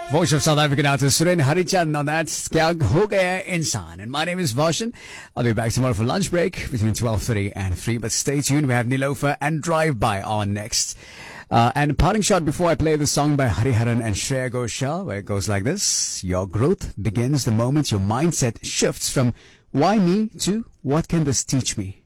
Voice of South African artist Suren Harichand on that. Kya Ho Gaya Insan. And my name is Varshan. I'll be back tomorrow for lunch break between 12:30 and 3. But stay tuned. We have Nilofer and Drive By on next. And parting shot before I play the song by Hariharan and Shreya Ghoshal, where it goes like this. Your growth begins the moment your mindset shifts from why me to what can this teach me?